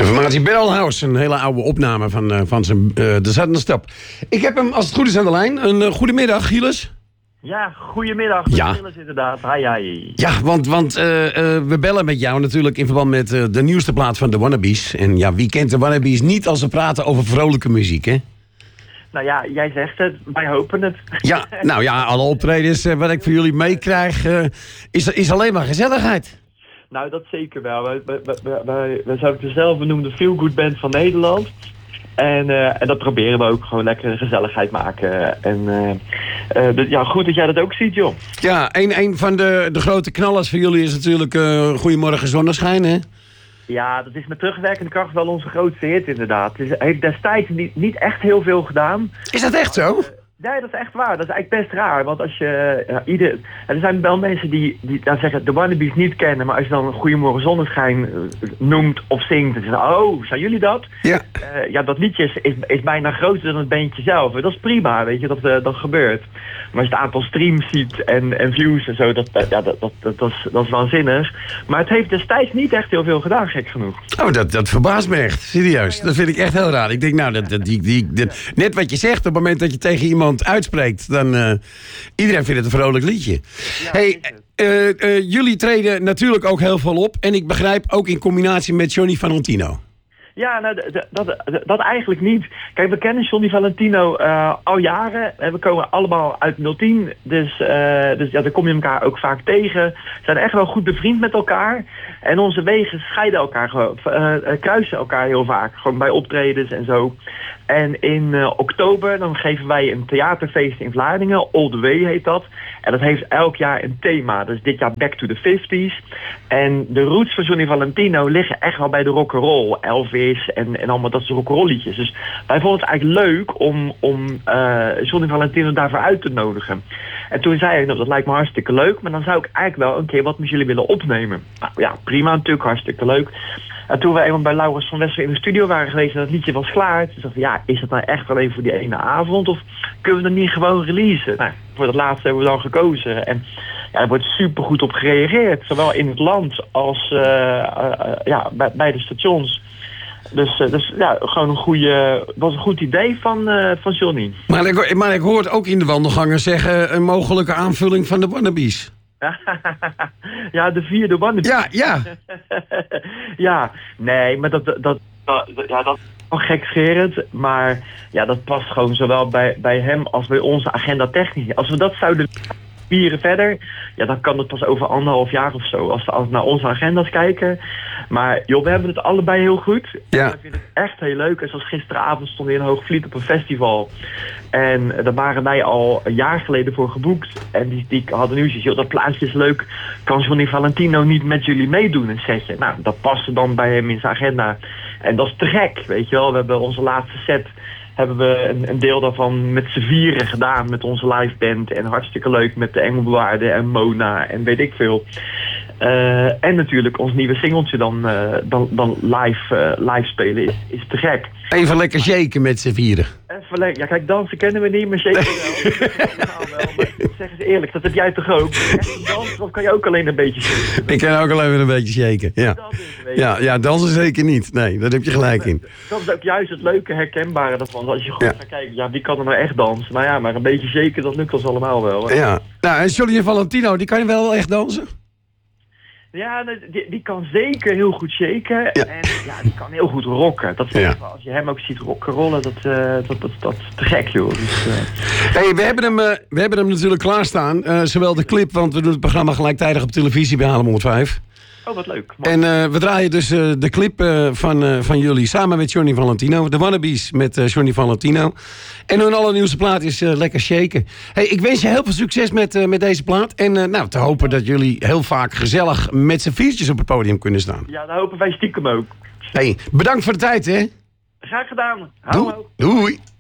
Formatie Barrelhouse, een hele oude opname van zijn The Sudden Stop. Ik heb hem, als het goed is, aan de lijn. Een goedemiddag, Gilles. Ja, goedemiddag. Ja. Gilles inderdaad. Hi. Ja, want we bellen met jou natuurlijk in verband met de nieuwste plaat van de Wannabies. En ja, wie kent de Wannabies niet als ze praten over vrolijke muziek, hè? Nou ja, jij zegt het. Wij hopen het. Ja, nou ja, alle optredens wat ik van jullie meekrijg, is alleen maar gezelligheid. Nou, dat zeker wel. We zijn de zelf benoemde feel-good band van Nederland. En dat proberen we ook gewoon lekker gezelligheid maken. Ja, goed dat jij dat ook ziet, joh. Ja, een van de grote knallers voor jullie is natuurlijk Goedemorgen Zonneschijn, hè? Ja, dat is met terugwerkende kracht wel onze grootste hit, inderdaad. Het heeft destijds niet echt heel veel gedaan. Is dat echt zo? Nee, dat is echt waar. Dat is eigenlijk best raar. Want als je... er zijn wel mensen die dan zeggen de Wannabies niet kennen. Maar als je dan Goedemorgen Zonneschijn noemt of zingt. Dan zeggen ze, oh, zijn jullie dat? Ja. Ja, dat liedje is bijna groter dan het bandje zelf. Dat is prima, weet je, dat gebeurt. Maar als je het aantal streams ziet en views en zo, dat is waanzinnig. Maar het heeft destijds niet echt heel veel gedaan, gek genoeg. Oh, dat verbaast me echt. Serieus. Dat vind ik echt heel raar. Ik denk, nou, net wat je zegt, op het moment dat je tegen iemand uitspreekt, dan iedereen vindt het een vrolijk liedje. Ja, hey, jullie treden natuurlijk ook heel veel op. En ik begrijp ook in combinatie met Johnny Valentino. Ja, nou, dat eigenlijk niet. Kijk, we kennen Johnny Valentino al jaren. En we komen allemaal uit 010. Dus ja, daar kom je elkaar ook vaak tegen. We zijn echt wel goed bevriend met elkaar. En onze wegen scheiden elkaar gewoon, kruisen elkaar heel vaak. Gewoon bij optredens en zo. En in oktober dan geven wij een theaterfeest in Vlaardingen. All the Way heet dat. En dat heeft elk jaar een thema. Dus dit jaar Back to the 50s. En de roots van Johnny Valentino liggen echt wel bij de rock'n'roll. Elvis en allemaal dat soort rock'n'roll liedjes. Dus wij vonden het eigenlijk leuk om Johnny Valentino daarvoor uit te nodigen. En toen zei ik, nou, dat lijkt me hartstikke leuk. Maar dan zou ik eigenlijk wel een keer wat met jullie willen opnemen. Nou ja, prima natuurlijk, hartstikke leuk. En toen we eenmaal bij Laurens van Wessel in de studio waren geweest en dat liedje was klaar. Toen dacht ik, ja, is dat nou echt alleen voor die ene avond? Of kunnen we dat niet gewoon releasen? Nou, voor dat laatste hebben we dan gekozen. En ja, er wordt supergoed op gereageerd. Zowel in het land als bij de stations. Dus ja, gewoon was een goed idee van Johnny. Maar ik hoor het ook in de wandelgangen zeggen, een mogelijke aanvulling van de Wannabies. Ja, de vierde Wannabies. Ja. Ja, nee, maar dat is wel gekscherend. Maar ja, dat past gewoon zowel bij hem als bij onze agenda technisch. Als we dat zouden vieren verder, ja, dan kan het pas over 1,5 jaar of zo. Als we naar onze agenda's kijken. Maar joh, we hebben het allebei heel goed. Ja. Ik vind het echt heel leuk. En zoals gisteravond stonden we in Hoogvliet op een festival. En daar waren wij al een jaar geleden voor geboekt. En die hadden nu zoiets, dat plaatje is leuk. Kan Johnny Valentino niet met jullie meedoen een setje? Nou, dat paste dan bij hem in zijn agenda. En dat is te gek, weet je wel. We hebben onze laatste set, hebben we een deel daarvan met z'n vieren gedaan met onze live band. En hartstikke leuk met de Engelbewaarde en Mona en weet ik veel. En natuurlijk ons nieuwe singeltje dan live spelen is te gek. Even lekker shaken met z'n vieren. Even lekker. Ja, kijk, dansen kennen we niet, maar shaken wel. Maar zeg eens eerlijk, dat heb jij toch ook? Echt dansen, of kan je ook alleen een beetje shaken? Ik kan ook alleen een beetje shaken, ja. Ja, dansen zeker niet. Nee, daar heb je gelijk in. Dat is ook juist het leuke, herkenbare daarvan. Als je goed gaat kijken, ja, wie kan er nou echt dansen? Nou ja, maar een beetje shaken, dat lukt ons allemaal wel. Hè? Ja. Nou, en Johnny Valentino, die kan je wel echt dansen? Ja, die kan zeker heel goed shaken. Ja. En ja, die kan heel goed rocken. Dat is als je hem ook ziet rollen, dat is te gek, joh. Dus, Hey, we hebben hem natuurlijk klaarstaan. Zowel de clip, want we doen het programma gelijktijdig op televisie bij Haarlem 105. Oh, wat leuk. En we draaien dus de clip van jullie samen met Johnny Valentino. De Wannabies met Johnny Valentino. En hun allernieuwste plaat is Lekker Shaken. Hey, ik wens je heel veel succes met deze plaat. En te hopen dat jullie heel vaak gezellig met z'n viertjes op het podium kunnen staan. Ja, dat hopen wij stiekem ook. Hey, bedankt voor de tijd, hè. Graag gedaan. Doei.